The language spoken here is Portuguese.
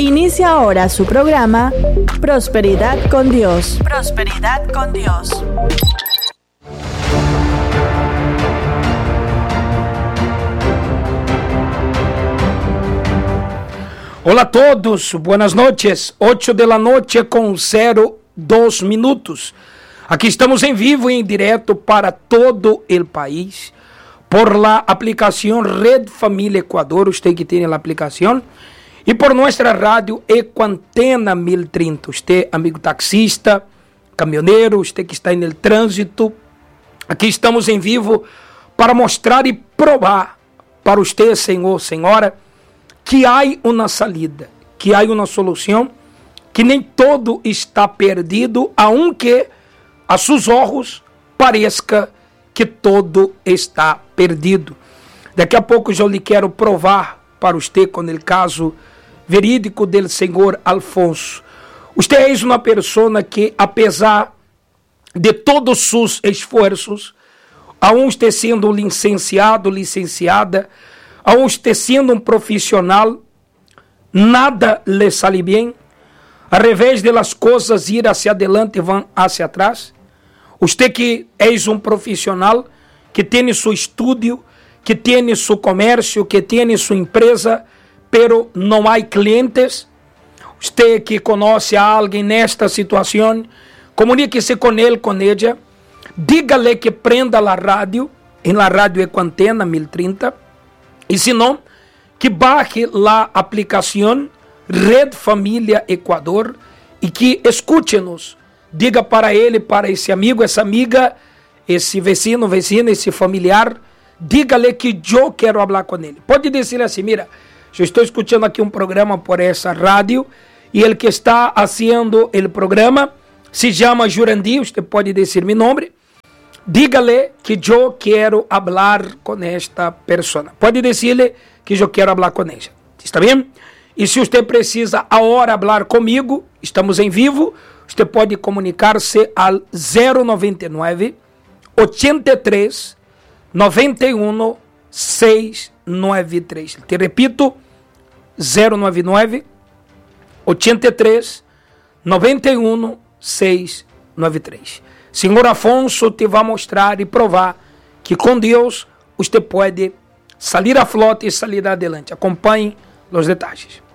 Inicia ahora su programa Prosperidad con Dios. Prosperidad con Dios. Hola a todos, buenas noches, 8 de la noche con 02 minutos. Aqui estamos em vivo e em direto para todo o país por la aplicação Red Família Equador, usted que tem a aplicação, e por nossa rádio Ecoantena 1030. Usted, amigo taxista, caminhoneiro, usted que está no trânsito, aqui estamos em vivo para mostrar e provar para você, senhor, senhora, que há uma salida, que há uma solução, que nem todo está perdido, aunque a seus olhos pareça que todo está perdido. Daqui a pouco eu lhe quero provar para você com o caso verídico do senhor Alfonso. Você é uma pessoa que, apesar de todos os seus esforços, aún você sendo licenciado, licenciada, aún você sendo profissional, nada lhe sale bem. Ao revés de las coisas ir hacia adelante, vão hacia atrás. Você que é profissional, que tem seu estúdio, que tem seu comércio, que tem sua empresa, pero não há clientes. Você que conhece a alguém nesta situação, comunique-se com ele, com ela. Diga-lhe que prenda a rádio, em la rádio Ecoantena 1030. E se não, que baixe a aplicação Red Família Equador e que escute-nos. Diga para ele, para esse amigo, essa amiga, esse vecino, esse familiar, diga-lhe que eu quero falar com ele. Pode dizer assim, mira, eu estou escutando aqui programa por essa rádio e ele que está fazendo o programa se chama Jurandir, você pode dizer meu nome. Diga-lhe que eu quero falar com esta pessoa. Pode dizer-lhe que eu quero falar com ela. Está bem? E se você precisa agora falar comigo, estamos em vivo, você pode comunicar-se ao 099 83 91 693. Te repito, 099 83 91 693. Senhor Afonso te vai mostrar e provar que com Deus você pode sair a flote e sair adelante. Acompanhe os detalhes.